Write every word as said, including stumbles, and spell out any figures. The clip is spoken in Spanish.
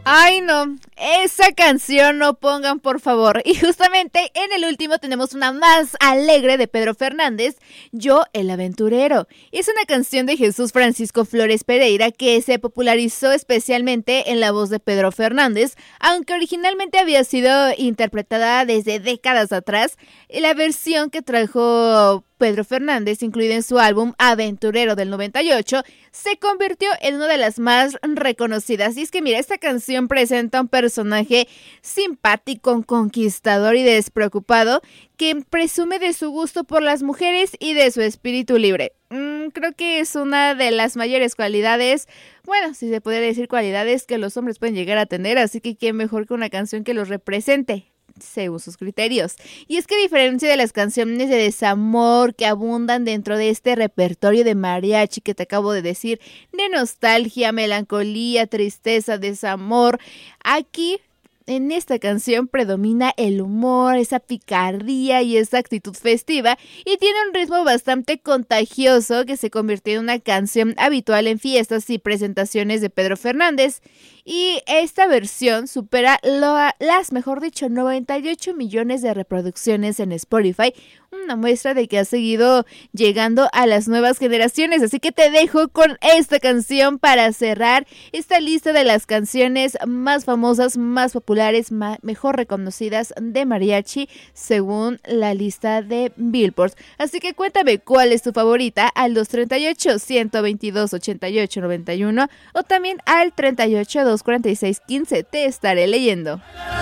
Ay, no, esa canción no pongan, por favor. Y justamente en el último tenemos una más alegre de Pedro Fernández, Yo el Aventurero. Es una canción de Jesús Francisco Flores Pereira que se popularizó especialmente en la voz de Pedro Fernández, aunque originalmente había sido interpretada desde décadas atrás. La versión que trajo Pedro Fernández, incluida en su álbum Aventurero del noventa y ocho, se convirtió en una de las más reconocidas. Y es que mira, esta canción presenta un personaje simpático, conquistador y despreocupado que presume de su gusto por las mujeres y de su espíritu libre. Mm, creo que es una de las mayores cualidades, bueno, si se pudiera decir cualidades que los hombres pueden llegar a tener, así que qué mejor que una canción que los represente según sus criterios. Y es que a diferencia de las canciones de desamor que abundan dentro de este repertorio de mariachi que te acabo de decir, de nostalgia, melancolía, tristeza, desamor, aquí en esta canción predomina el humor, esa picardía y esa actitud festiva, y tiene un ritmo bastante contagioso que se convirtió en una canción habitual en fiestas y presentaciones de Pedro Fernández. Y esta versión supera lo, las, mejor dicho, noventa y ocho millones de reproducciones en Spotify, una muestra de que ha seguido llegando a las nuevas generaciones. Así que te dejo con esta canción para cerrar esta lista de las canciones más famosas, más populares, más, mejor reconocidas de mariachi según la lista de Billboard. Así que cuéntame cuál es tu favorita al dos treinta y ocho, ciento veintidós, ochenta y ocho, noventa y uno o también al treinta y ocho, doscientos cuarenta y seis, quince. Te estaré leyendo.